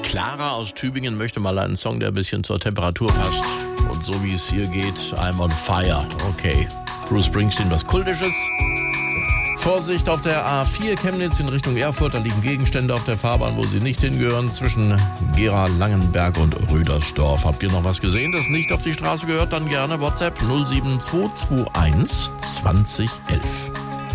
Clara aus Tübingen möchte mal einen Song, der ein bisschen zur Temperatur passt. Und so wie es hier geht, I'm on fire. Okay. Bruce Springsteen, was Kultisches. Vorsicht auf der A4 Chemnitz in Richtung Erfurt. Da liegen Gegenstände auf der Fahrbahn, wo sie nicht hingehören. Zwischen Gera, Langenberg und Rüdersdorf. Habt ihr noch was gesehen, das nicht auf die Straße gehört? Dann gerne WhatsApp 07221 2011.